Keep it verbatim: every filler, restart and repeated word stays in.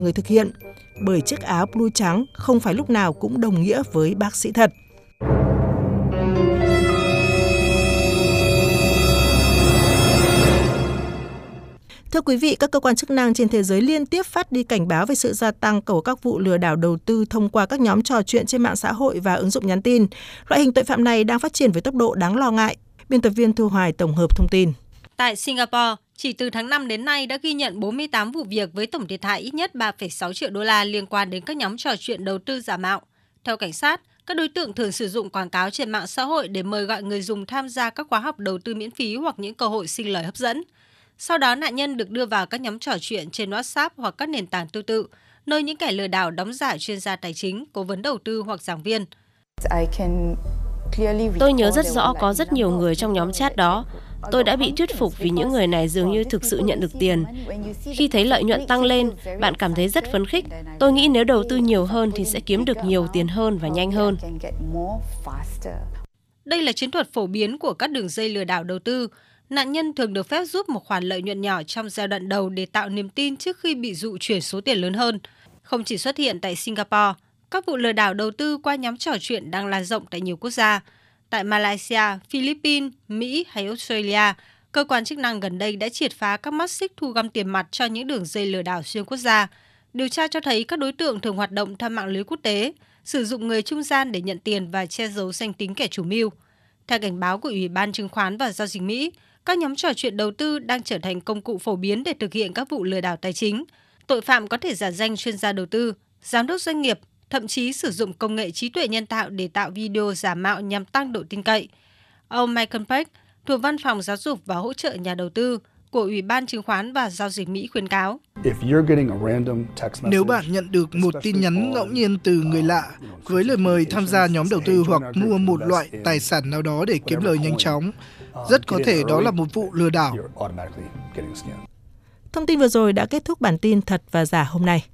người thực hiện, bởi chiếc áo blue trắng không phải lúc nào cũng đồng nghĩa với bác sĩ thật. Thưa quý vị, các cơ quan chức năng trên thế giới liên tiếp phát đi cảnh báo về sự gia tăng của các vụ lừa đảo đầu tư thông qua các nhóm trò chuyện trên mạng xã hội và ứng dụng nhắn tin. Loại hình tội phạm này đang phát triển với tốc độ đáng lo ngại. Biên tập viên Thu Hoài tổng hợp thông tin. Tại Singapore, chỉ từ tháng năm đến nay đã ghi nhận bốn mươi tám vụ việc với tổng thiệt hại ít nhất ba phẩy sáu triệu đô la liên quan đến các nhóm trò chuyện đầu tư giả mạo. Theo cảnh sát, các đối tượng thường sử dụng quảng cáo trên mạng xã hội để mời gọi người dùng tham gia các khóa học đầu tư miễn phí hoặc những cơ hội sinh lời hấp dẫn. Sau đó, nạn nhân được đưa vào các nhóm trò chuyện trên WhatsApp hoặc các nền tảng tương tự, nơi những kẻ lừa đảo đóng giả chuyên gia tài chính, cố vấn đầu tư hoặc giảng viên. Tôi nhớ rất rõ có rất nhiều người trong nhóm chat đó. Tôi đã bị thuyết phục vì những người này dường như thực sự nhận được tiền. Khi thấy lợi nhuận tăng lên, bạn cảm thấy rất phấn khích. Tôi nghĩ nếu đầu tư nhiều hơn thì sẽ kiếm được nhiều tiền hơn và nhanh hơn. Đây là chiến thuật phổ biến của các đường dây lừa đảo đầu tư. Nạn nhân thường được phép giúp một khoản lợi nhuận nhỏ trong giai đoạn đầu để tạo niềm tin trước khi bị dụ chuyển số tiền lớn hơn. Không chỉ xuất hiện tại Singapore, các vụ lừa đảo đầu tư qua nhóm trò chuyện đang lan rộng tại nhiều quốc gia. Tại Malaysia, Philippines, Mỹ hay Australia, cơ quan chức năng gần đây đã triệt phá các mắt xích thu gom tiền mặt cho những đường dây lừa đảo xuyên quốc gia. Điều tra cho thấy các đối tượng thường hoạt động theo mạng lưới quốc tế, sử dụng người trung gian để nhận tiền và che giấu danh tính kẻ chủ mưu. Theo cảnh báo của Ủy ban Chứng khoán và Giao dịch Mỹ, các nhóm trò chuyện đầu tư đang trở thành công cụ phổ biến để thực hiện các vụ lừa đảo tài chính. Tội phạm có thể giả danh chuyên gia đầu tư, giám đốc doanh nghiệp, thậm chí sử dụng công nghệ trí tuệ nhân tạo để tạo video giả mạo nhằm tăng độ tin cậy. Ông Michael Peck, thuộc Văn phòng Giáo dục và Hỗ trợ Nhà đầu tư của Ủy ban Chứng khoán và Giao dịch Mỹ khuyến cáo. Nếu bạn nhận được một tin nhắn ngẫu nhiên từ người lạ với lời mời tham gia nhóm đầu tư hoặc mua một loại tài sản nào đó để kiếm lời nhanh chóng, rất có thể đó là một vụ lừa đảo. Thông tin vừa rồi đã kết thúc bản tin Thật và Giả hôm nay.